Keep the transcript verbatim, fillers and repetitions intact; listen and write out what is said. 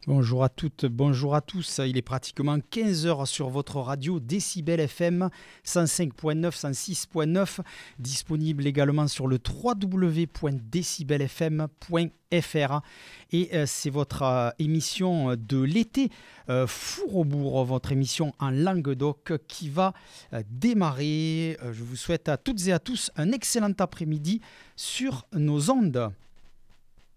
Bonjour à toutes, bonjour à tous. Il est pratiquement quinze heures sur votre radio Décibel F M cent cinq point neuf, cent six point neuf, disponible également sur le w w w point décibel f m point f r. Et euh, c'est votre euh, émission de l'été, euh, Four au bourg, votre émission en Languedoc qui va euh, démarrer. Euh, je vous souhaite à toutes et à tous un excellent après-midi sur nos ondes.